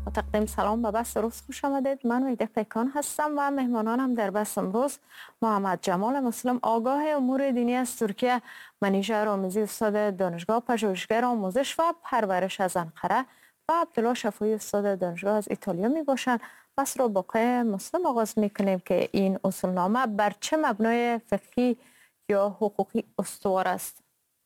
با تقدیم سلام به بس روز خوش آمدید. من ویده پیکان هستم و مهمانانم در بس امروز محمد جمال مسلم آگاه امور دینی از ترکیه، منیژه رامیزی استاد دانشگاه پژوهشگر آموزش و پرورش از انقره و عبدالله شفوی استاد دانشگاه از ایتالیا می باشند. بس را با آقای مسلم آغاز می کنیم که این اصولنامه بر چه مبنای فقهی یا حقوقی استوار است؟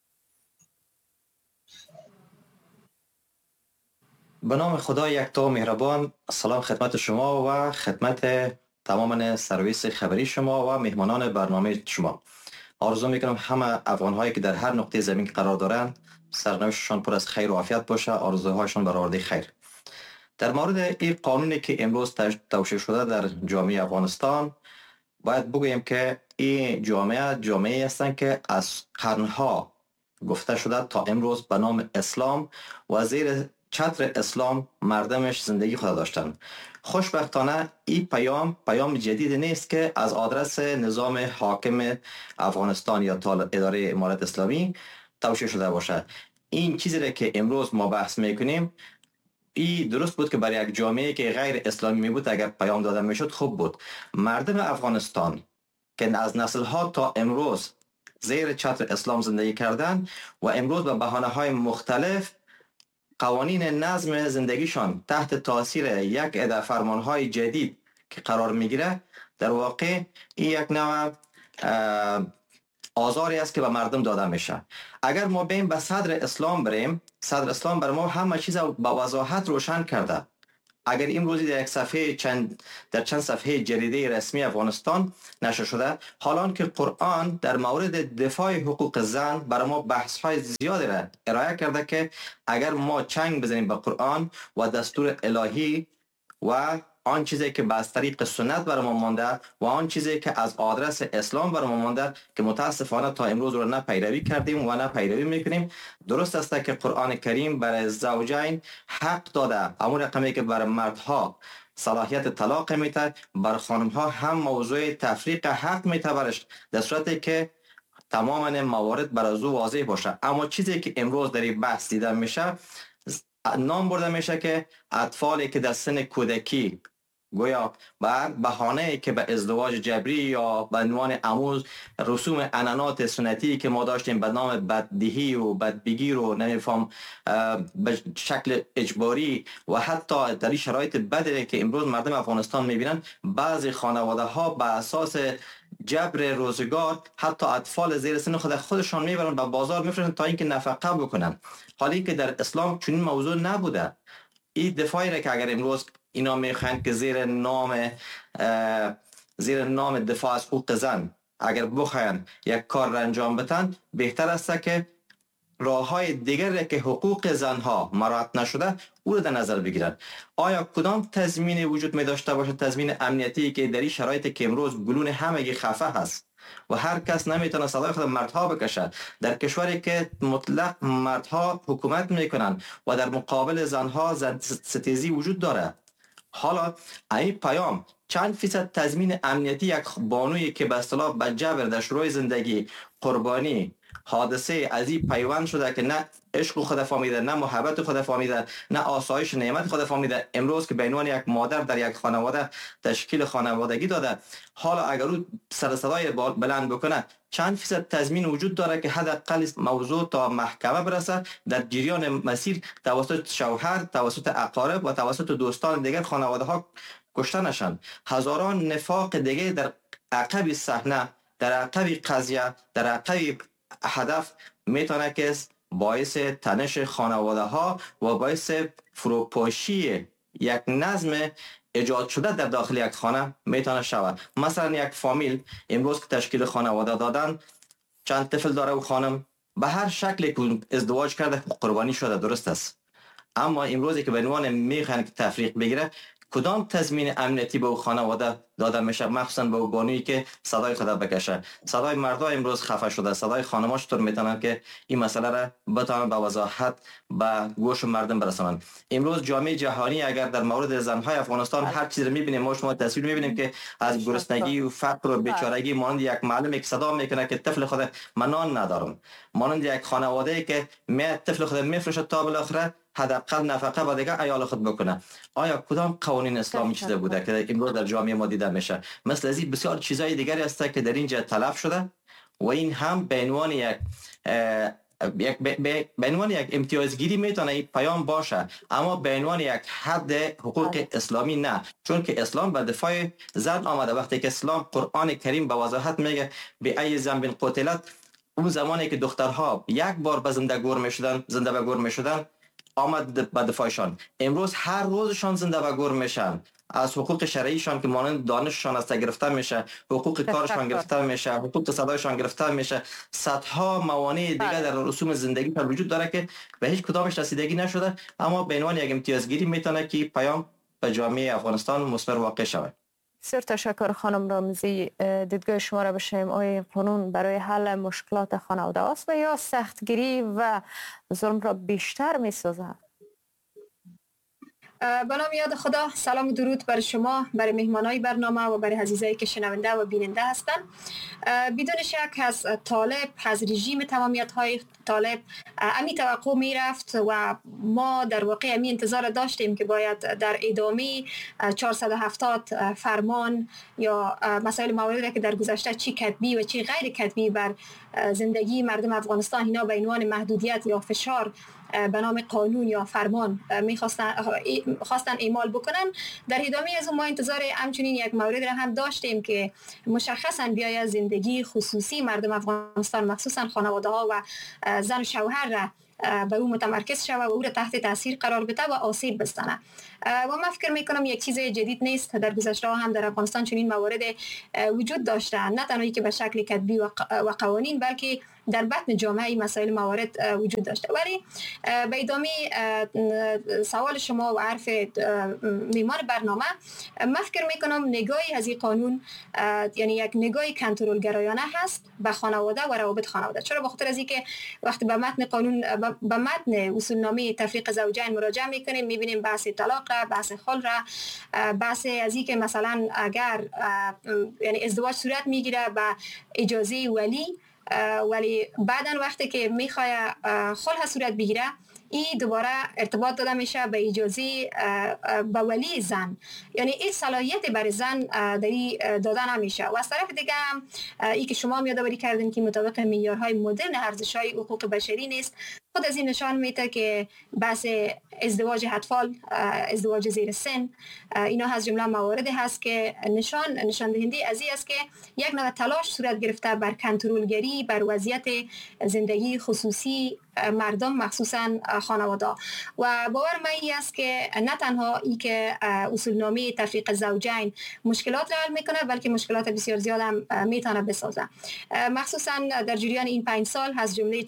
به نام خدا یکتا مهربان. سلام خدمت شما و خدمت تمام سرویس خبری شما و مهمانان برنامه شما. آرزو میکنم همه افغان‌هایی که در هر نقطه زمین قرار دارند سرنوشتشان پر از خیر و عافیت باشه، آرزوهایشان برآورده خیر. در مورد این قانونی که امروز توشیح شده در جامعه افغانستان، باید بگوییم که این جامعه هستند که از قرنها گفته شده تا امروز به نام اسلام و زیر چتر اسلام مردمش زندگی خود داشتند. خوشبختانه این پیام جدید نیست که از آدرس نظام حاکم افغانستان یا اداره امارت اسلامی توشیح شده باشه. این چیزی را که امروز ما بحث میکنیم، این درست بود که برای یک جامعه که غیر اسلامی می بود اگر پیام داده میشد خوب بود. مردم افغانستان که از نسل‌ها تا امروز زیر چتر اسلام زندگی کردند و امروز به بهانه‌های مختلف قوانین نظم زندگیشان تحت تاثیر یک عده فرمانهای جدید که قرار میگیره، در واقع این یک نوع آزاری است که به مردم داده میشه. اگر ما بیم به صدر اسلام بریم، صدر اسلام بر ما همه چیز با وضاحت روشن کرده. اگر این روزی در یک صفحه در چند صفحه جریده رسمی افغانستان نشر شده، حالان که قرآن در مورد دفاع حقوق زن برای ما بحث های زیادی را ارائه کرده که اگر ما چنگ بزنیم به قرآن و دستور الهی و آن چیزی که از طریق سنت برای ما مانده و آن چیزی که از آدرس اسلام برای ما مانده که متاسفانه تا امروز رو نه پیروی کردیم و نه پیروی میکنیم، درست است که قرآن کریم برای زوجین حق داده. اون رقمی که برای مردها صلاحیت طلاق میده، بر خانمها هم موضوع تفریق حق میده برش، در صورتی که تماما موارد بر از او واضح باشه. اما چیزی که امروز در این بحث دیده میشه، نام برده میشه که اطفالی که در سن کودکی گویا بر بهانه که به ازدواج جبری یا به عنوان آموز رسوم عنعنات سنتی که ما داشتیم به نام بددهی و بدبگیر و نمیفهم به شکل اجباری و حتی در شرایط بدی که امروز مردم افغانستان میبینن، بعضی خانواده ها به اساس جبر روزگار حتی اطفال زیر سن خودشان میبرن به بازار میفروشن تا اینکه نفقه بکنن، حالی که در اسلام چنین موضوع نبوده. این دفاعی را که اگر امروز اینا میخواین که زیر نام دفاع از حقوق زن اگر بخواین یک کار را انجام بدن، بهتر است که راه‌های دیگر که حقوق زنها مراعات نشده او را در نظر بگیرن. آیا کدام تضمین وجود می داشته باشه، تضمین امنیتی که در این شرایطی که امروز گلون همگی خفه هست و هر کس نمیتونه صدای خود مردها بکشه، در کشوری که مطلق مردها حکومت میکنن و در مقابل زنها زن ستیزی وجود داره، حالا این پیام چند فیصد تضمین امنیتی یک بانویی که به اصطلاح به جبر در شروع زندگی قربانی حادثه از این پیوند شده که نه عشق خود فهمیده، نه محبت خود فهمیده، نه آسایش نعمت خود فهمیده، امروز که به عنوان یک مادر در یک خانواده تشکیل خانوادگی داده، حالا اگر او سر صدای بلند بکنه، چند فیصد تضمین وجود داره که حداقل موضوع تا محکمه برسه، در جریان مسیر توسط شوهر، توسط اقارب و توسط دوستان دیگر خانواده ها کشته نشن. هزاران نفاق دیگه در عقب صحنه، در عقب قضیه، در عقب هدف میتونه که باعث تنش خانواده ها و باعث فروپاشی یک نظم ایجاد شده در داخل یک خانه میتونه شود. مثلا یک فامیل امروز که تشکیل خانواده دادن، چند طفل داره و خانم به هر شکلی که ازدواج کرده قربانی شده، درست است. اما امروزی که به عنوان میخوان که تفریق بگیره، کدام تضمین امنیتی به خانواده داده میشه، مخصوصا به بانویی که صدای خدا بکشه؟ صدای مردا امروز خفه شده، صدای خانماش طور میتونن که این مسئله را بتونن به وضاحت به گوش مردم برسونن. امروز جامعه جهانی اگر در مورد زنهای افغانستان هر چیزی رو میبینیم، ما شما تصویر میبینیم که از گرسنگی و فقر و بیچارگی مانند یک معلمی که صدا میکنه که طفل خود من نان ندارم، مانند یک خانواده که طفل خود میفروشه تا بالاخره حداقل نفقه با دیگه عیال خود بکنه. آیا کدام قوانین اسلامی چیزا بوده که امروز در جامعه ما دیده میشه؟ مثل از این بسیار چیزای دیگری هست که در اینجا تلف شده و این هم به عنوان یک امتیازگیری میتونه این پیام باشه، اما به عنوان یک حد حقوق اسلامی نه، چون که اسلام به دفاع زن آمده. وقتی که اسلام قرآن کریم به وضاحت میگه به ای ذنب قتلت، اون زمانی که دخترها یک بار به زنده به گور میشدن آمد به دفاعشان. امروز هر روزشان زنده به گور میشن، از حقوق شرعیشان که مانند دانششان از گرفته میشه، حقوق کارشان گرفته میشه، حقوق صدایشان گرفته میشه، صدها موانع دیگه در رسوم زندگی پر وجود داره که به هیچ کدامش رسیدگی نشده، اما به عنوان یک امتیازگیری میتونه که پیام به جامعه افغانستان مثمر واقع شود. بسیار تشکر خانم رامزی. دیدگاه شما را بشنویم. آیا قانون برای حل مشکلات خانواده است و یا سختگیری و ظلم را بیشتر می‌سازد؟ به نام یاد خدا، سلام و درود بر شما، برای مهمانای برنامه و برای عزیزایی که شنونده و بیننده هستند. بدون شک از طالب، از رژیم تمامیت های طالب امی توقع می رفت و ما در واقع امی انتظار داشتیم که باید در ادامه 470 فرمان یا مسائل مواردی که در گذشته چی کتبی و چی غیر کتبی بر زندگی مردم افغانستان اینا به عنوان محدودیت یا فشار به نام قانون یا فرمان خواستن اعمال بکنن. در ادامه از اون ما انتظار همچنین یک مورد را هم داشتیم که مشخصا بیاید زندگی خصوصی مردم افغانستان مخصوصا خانواده ها و زن و شوهر را به او متمرکز شود و او را تحت تاثیر قرار بده و آسیب بزنه. و من فکر میکنم یک چیز جدید نیست، در گذشته هم در افغانستان چنین موارد وجود داشته، نه تنها که به شکل کتبی و قوانین بلکه در بطن جامعه این مسائل موارد وجود داشته. ولی به ادامه سوال شما و حرف میمان برنامه، من فکر میکنم نگاهی از این قانون یعنی یک نگاه کنترل گرایانه هست به خانواده و روابط خانواده. چرا؟ به خاطر از اینکه وقتی به متن قانون به متن اصول نامه تفریق زوجین مراجعه میکنیم میبینیم بحث طلاق را، بحث خلع را، بحث از اینکه مثلا اگر یعنی ازدواج صورت میگیره به اجازه ولی بعداً وقتی که میخواد خلع صورت بگیره این دوباره ارتباط داده میشه به اجازه به ولی زن، یعنی این صلاحیت برای زن داری داده نمیشه. و از طرف دیگه هم این که شما یادآوری کردین که مطابق معیارهای مدرن ارزش‌های حقوق بشری نیست، خود از این نشان میده که بحث ازدواج اطفال، ازدواج زیر سن، اینا از جمله مواردی هست که نشان دهنده از این است که یک نوع تلاش صورت گرفته بر کنترلگری بر وضعیت زندگی خصوصی مردم مخصوصا خانواده. و باور من این است که نه تنها ای که اصولنامه تفریق زوجین مشکلات را حل میکنه بلکه مشکلات بسیار زیاد هم میتونه بسازه، مخصوصا در جریان این 5 سال از جمله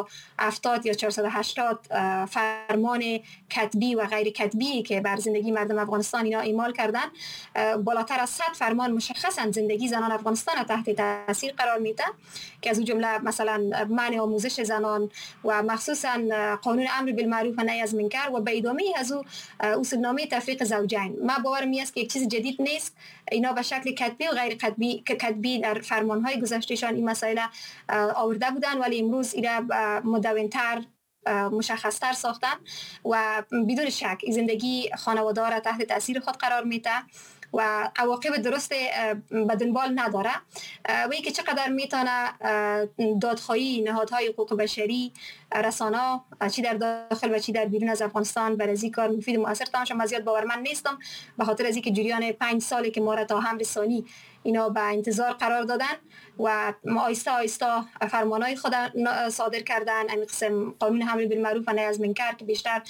470 یا 480 فرمان کتبی و غیر کتبی که بر زندگی مردم افغانستان اینا اعمال کردن، بالاتر از 100 فرمان مشخصا زندگی زنان افغانستان را تحت تاثیر قرار میده که از اون جمله مثلا منع آموزش زنان و مخصوصا قانون امر بالمعروف و نهی از منکر و به ادامه از او اصولنامه تفریق زوجین. من باورم است که یک چیز جدید نیست، اینا به شکل کتبی و غیر کتبی در فرمانهای گذشتهشان این مسائل آورده بودن ولی امروز اینا مدونتر مشخصتر ساختن و بدون شک زندگی خانواده را تحت تاثیر خود قرار میده و عواقب درست به دنبال نداره و اینکه چقدر میتونه دادخواهی نهادهای حقوق بشری، رسانه چی در داخل و چی در بیرون از افغانستان برای این کار مفید و مؤثر تماشا. من زیاد باورمند نیستم به خاطر از اینکه جریان 5 سالی که ما را تا هم رسانی اینا به انتظار قرار دادن و آیسته آیسته فرمانهای خود صادر کردن. این قسم قانون امر بالمعروف و نهی از منکر که بیشتر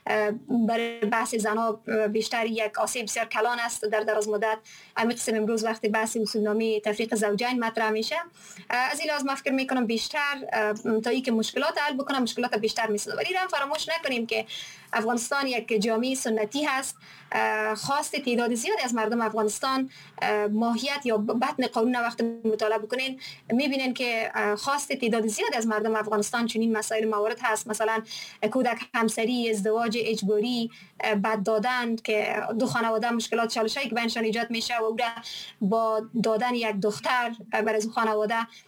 برای بحث زنها بیشتر یک آسیب بسیار کلان است در دراز مدت، این قسم امروز وقتی بحث اصولنامه تفریق زوجین مطرح میشه از این لحاظ فکر میکنم بیشتر تا اینکه مشکلات حل بکنه مشکلات بیشتر میسازه. ولی هم فراموش نکنیم که افغانستان یک جامعه سنتی هست، خواست تعداد زیادی از مردم افغانستان ماهیت یا بطن قانون وقت مطالعه بکنین میبینین که خواست تعداد زیادی از مردم افغانستان چنین مسائل موارد هست، مثلا کودک همسری، ازدواج اجباری، بد دادن که دو خانواده مشکلات چالشایی که بینشان ایجاد میشه و او را با دادن یک دختر برای از خانواده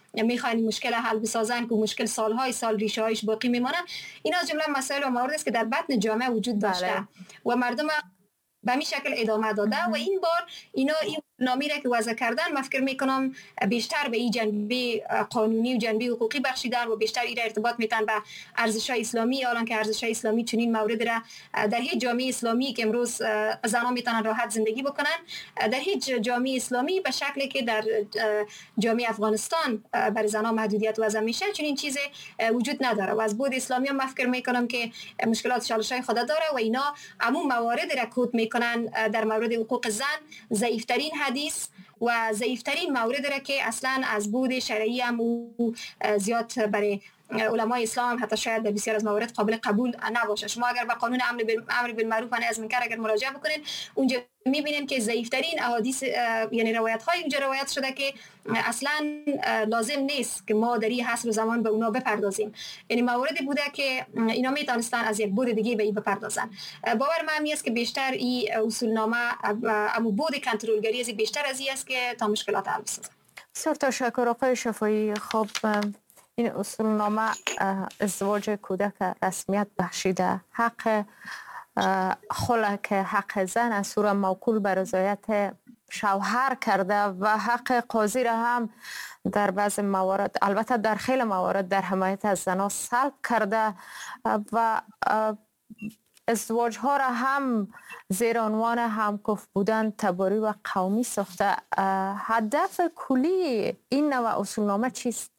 میخواین مشکل حل بسازن که مشکل سالهای سال ریشه هایش باقی میمانه. اینا از جمله مسائل و موارد است که در بطن جامعه وجود داشته و مردم به همین شکل ادامه داده و این بار اینا این نامی را که وضع کردن من فکر میکنم بیشتر به این جنبه قانونی و جنبه حقوقی بخشیدن و بیشتر این ارتباط میتن به ارزش‌های اسلامی، حالان که ارزش‌های اسلامی چنین مورد را در هیچ جامعه اسلامی که امروز زنان میتونن راحت زندگی بکنن، در هیچ جامعه اسلامی به شکلی که در جامعه افغانستان برای زنان محدودیت وضع میشه چنین چیزی وجود نداره و از بود اسلامی هم من فکر میکنم که مشکلات چالش‌های خود داره و اینا عموم موارد را کوت میکنن در مورد حقوق زن، ضعیفترین حدیث و ضعیفترین مورد را که اصلا از بود شرعی هم زیاد برای علمای اسلام حتی شاید در بسیار از موارد قابل قبول نباشه. شما اگر به قانون امر بالمعروف و نهی از منکر اگر مراجعه بکنید اونجا میبینیم که ضعیفترین احادیث یعنی روایت های اونجا روایت شده که اصلا لازم نیست که ما در این حصر زمان به اونا بپردازیم، یعنی مواردی بوده که اینا میتونستن از یک بود دیگه به این بپردازن. باور من است که بیشتر این اصول نامه امو بود کنترلگری از بیشتر از این است که تا مشکلات حل بسازه. بسیار تشکر آقای شفایی. خب این اصول نامه ازدواج کودک رسمیت بخشیده، حق خلع که حق زن از سور موکول به رضایت شوهر کرده و حق قاضی را هم در بعض موارد، البته در خیلی موارد، در حمایت از زنان سلب کرده و ازدواج ها را هم زیر عنوان همکف بودن تباری و قومی ساخته. هدف کلی این نوع اصول نامه چیست؟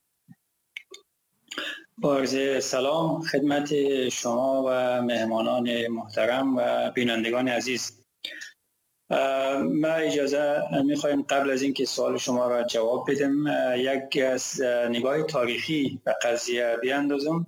با عرض سلام خدمت شما و مهمانان محترم و بینندگان عزیز. ما اجازه میخوایم قبل از اینکه سوال شما را جواب بدم یک نگاه تاریخی به قضیه بیاندازم.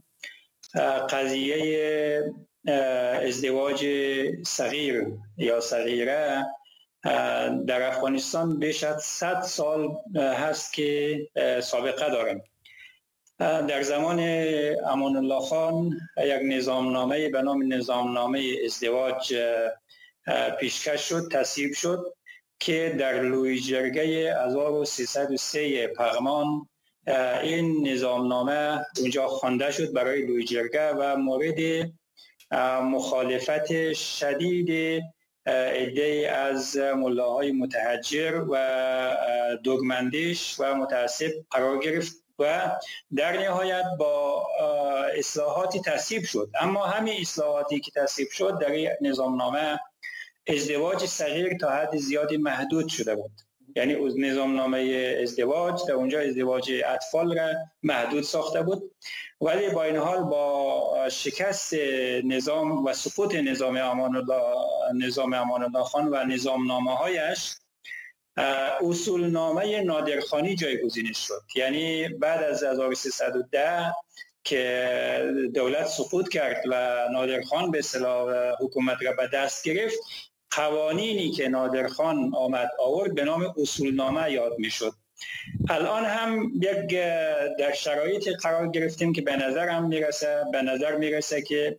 قضیه ازدواج صغیر یا صغیره در افغانستان بیش از 100 سال هست که سابقه دارد. در زمان امان الله خان یک نظامنامه به نام نظامنامه ازدواج پیشکش شد، تصویب شد که در لوی جرگه 1303 پغمان این نظامنامه اونجا خوانده شد برای لوی جرگه و مورد مخالفت شدید عده از ملاهای متحجر و دگمندیش و متعصب قرار گرفت و در نهایت با اصلاحاتی تصویب شد. اما همین اصلاحاتی که تصویب شد در این نظامنامه ازدواج صغیر تا حد زیادی محدود شده بود، یعنی نظامنامه ازدواج در اونجا ازدواج اطفال را محدود ساخته بود. ولی با این حال با شکست نظام و سقوط نظام امان الله خان و نظامنامه هایش اصولنامه نادرخانی جایگزین شد. یعنی بعد از 1310 که دولت سقوط کرد و نادرخان به اصطلاح حکومت را به دست گرفت، قوانینی که نادرخان آورد به نام اصولنامه یاد میشد. الان هم یک در شرایط قرار گرفتیم که به نظر میرسه که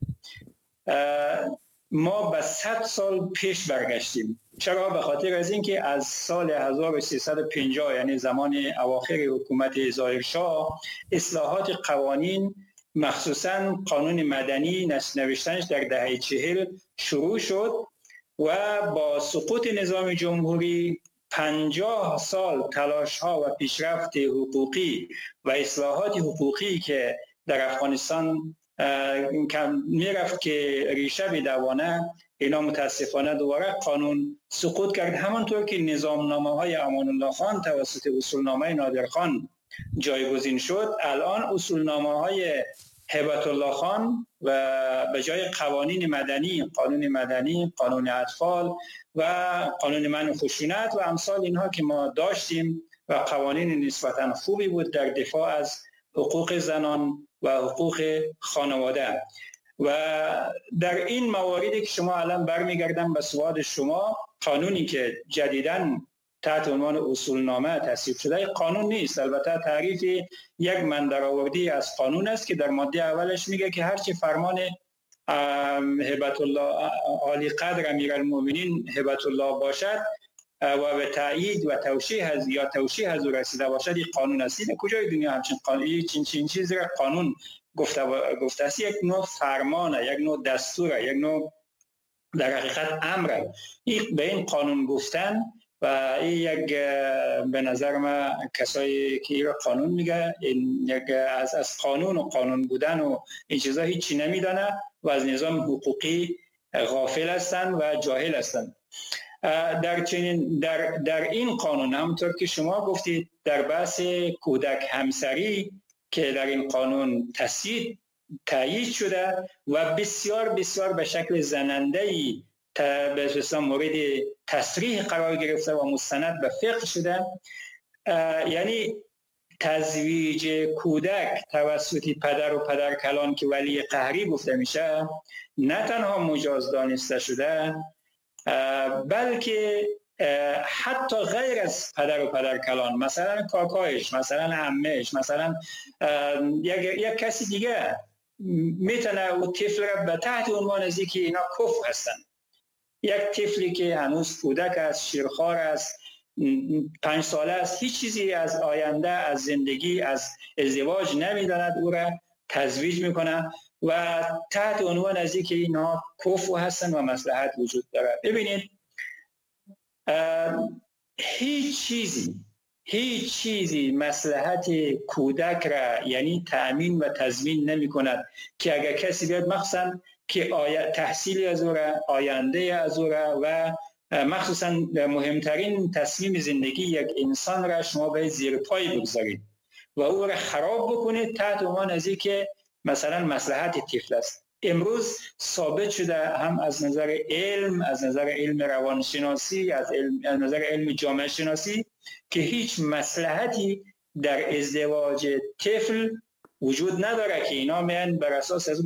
ما به 100 سال پیش برگشتیم. چرا؟ به خاطر از اینکه از سال 1350 یعنی زمان اواخر حکومت ظاهرشاه اصلاحات قوانین مخصوصا قانون مدنی نوشتنش در دهه 40 شروع شد و با سقوط نظام جمهوری 50 سال تلاش ها و پیشرفت حقوقی و اصلاحات حقوقی که در افغانستان میرفت که ریشه بدوانه، اینا متاسفانه دوباره قانون سقوط کرد. همانطور که نظامنامه های امان الله خان توسط اصولنامه نادرخان جایگزین شد، الان اصولنامه های هبت الله خان و به جای قوانین مدنی، قانون مدنی، قانون اطفال و قانون منع خشونت و امثال اینها که ما داشتیم و قوانین نسبتا خوبی بود در دفاع از حقوق زنان و حقوق خانواده. و در این مواردی که شما الان برمیگردم به سوال شما، قانونی که جدیداً تحت عنوان اصولنامه تصویب شده قانون نیست، البته تعریف یک مندرآوردی از قانون است که در ماده اولش میگه که هرچی فرمان هبت الله عالی قدر امیرالمومنین هبت الله باشد و به تایید و توشیح از او رسیده باشد، این قانون است. در کجای دنیا همچین قانون چین چیزی را قانون گفته است؟ یک نوع فرمانه، یک نوع دستوره، یک نوع در حقیقت امره. این به این قانون گفتن و این یک به نظر من کسایی که این را قانون میگه این یک از قانون و قانون بودن و این چیزا هیچی نمیدانه و از نظام حقوقی غافل هستند و جاهل هستند. در این قانون همونطور که شما گفتید در بحث کودک همسری که در این قانون تایید شده و بسیار بسیار به شکل زننده‌ای به مورد تصریح قرار گرفته و مستند به فقه شده، یعنی تزویج کودک توسط پدر و پدرکلان که ولی قهری گفته میشه نه تنها مجاز دانسته شده بلکه حتی غیر از پدر و پدرکلان، مثلا کاکایش، مثلا عمهش، مثلا یک کسی دیگه میتونه او طفل را به تحت عنوان از اینکه اینا کفر هستن. یک طفلی که هنوز کودک است، شیرخوار است، 5 ساله است، هیچ چیزی از آینده، از زندگی، از ازدواج نمیداند، او را تزویج میکنه و تحت عنوان از اینکه اینا کفر هستن و مصلحت وجود دارد. ببینید هیچ چیزی مصلحت کودک را یعنی تأمین و تضمین نمی کند که اگر کسی بیاد مخصوصا که تحصیل از او را، آینده از او را و مخصوصا مهمترین تصمیم زندگی یک انسان را شما باید زیر پای بگذارید و او را خراب بکنید تحت عنوان از اینکه مثلا مصلحت طفل است. امروز ثابت شده هم از نظر علم، از نظر علم روانشناسی، از نظر علم جامعه شناسی که هیچ مصلحتی در ازدواج طفل وجود نداره که اینا میان بر اساس از